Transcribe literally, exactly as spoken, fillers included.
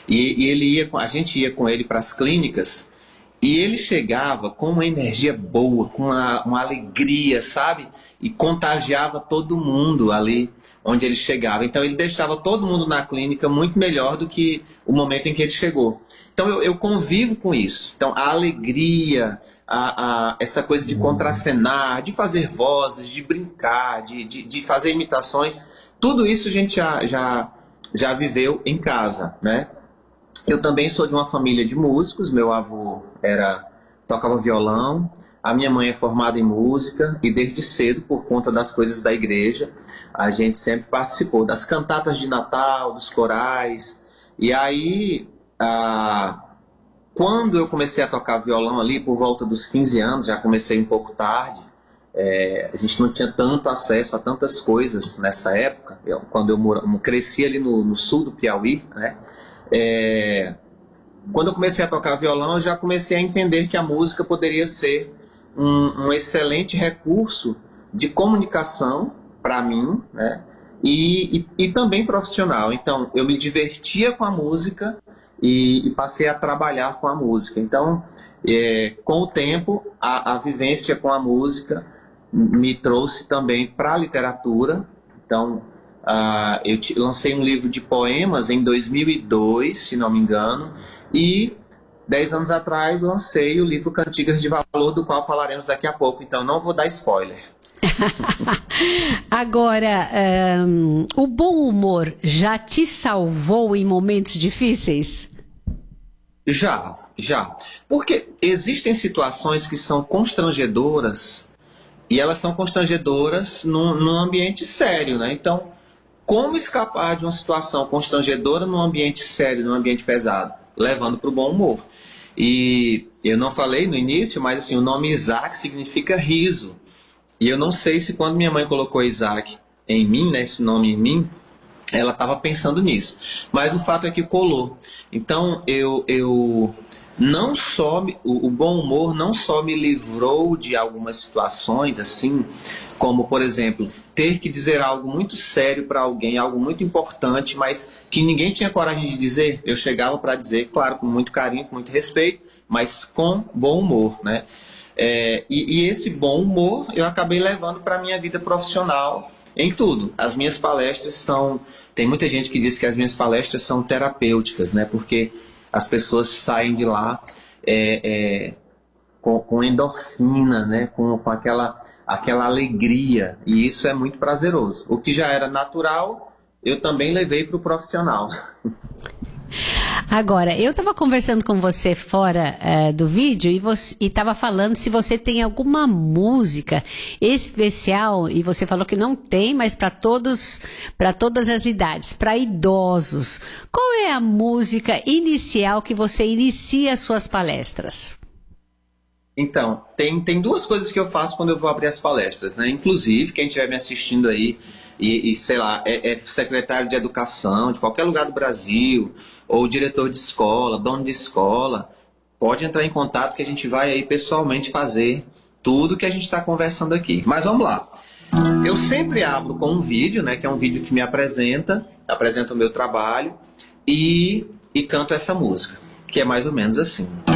E, e ele ia, com- a gente ia com ele para as clínicas e ele chegava com uma energia boa, com uma, uma alegria, sabe? E contagiava todo mundo ali onde ele chegava. Então ele deixava todo mundo na clínica muito melhor do que o momento em que ele chegou. Então eu, eu convivo com isso. Então a alegria, a, a, essa coisa de contracenar, de fazer vozes, de brincar, de, de, de fazer imitações, tudo isso a gente já, já, já viveu em casa, né? Eu também sou de uma família de músicos. Meu avô era, tocava violão, a minha mãe é formada em música e desde cedo, por conta das coisas da igreja, a gente sempre participou das cantatas de Natal, dos corais. E aí, ah, quando eu comecei a tocar violão ali, por volta dos quinze anos, já comecei um pouco tarde, é, a gente não tinha tanto acesso a tantas coisas nessa época. Eu, quando eu mora, cresci ali no, no sul do Piauí, né? É, quando eu comecei a tocar violão, eu já comecei a entender que a música poderia ser um, um excelente recurso de comunicação para mim, né? E, e, e também profissional. Então, eu me divertia com a música e, e passei a trabalhar com a música. Então, é, com o tempo, a, a vivência com a música me trouxe também para a literatura. Então, Uh, eu te, lancei um livro de poemas em dois mil e dois, se não me engano, e dez anos atrás lancei o livro Cantigas de Valor, do qual falaremos daqui a pouco, então não vou dar spoiler. Agora, um, o bom humor já te salvou em momentos difíceis? Já, já. Porque existem situações que são constrangedoras, e elas são constrangedoras num, num ambiente sério, né? Então, como escapar de uma situação constrangedora num ambiente sério, num ambiente pesado? Levando para o bom humor. E eu não falei no início, mas assim, o nome Isaac significa riso. E eu não sei se quando minha mãe colocou Isaac em mim, né, esse nome em mim, ela estava pensando nisso. Mas o fato é que colou. Então, eu, eu não só me- o, o bom humor não só me livrou de algumas situações, assim, como, por exemplo, ter que dizer algo muito sério para alguém, algo muito importante, mas que ninguém tinha coragem de dizer. Eu chegava para dizer, claro, com muito carinho, com muito respeito, mas com bom humor, né? É, e, e esse bom humor eu acabei levando para a minha vida profissional em tudo. As minhas palestras são... Tem muita gente que diz que as minhas palestras são terapêuticas, né? Porque as pessoas saem de lá é, é, com, com endorfina, né? Com, com aquela, aquela alegria. E isso é muito prazeroso. O que já era natural, eu também levei para o profissional. Agora, eu estava conversando com você fora eh, do vídeo e você estava falando se você tem alguma música especial, e você falou que não tem, mas para todos, para todas as idades, para idosos. Qual é a música inicial que você inicia as suas palestras? Então, tem, tem duas coisas que eu faço quando eu vou abrir as palestras, né? Inclusive, quem estiver me assistindo aí e, e, sei lá, é, é secretário de educação de qualquer lugar do Brasil, ou diretor de escola, dono de escola, pode entrar em contato que a gente vai aí pessoalmente fazer tudo que a gente está conversando aqui. Mas vamos lá. Eu sempre abro com um vídeo, né? Que é um vídeo que me apresenta, apresenta o meu trabalho e, e canto essa música, que é mais ou menos assim.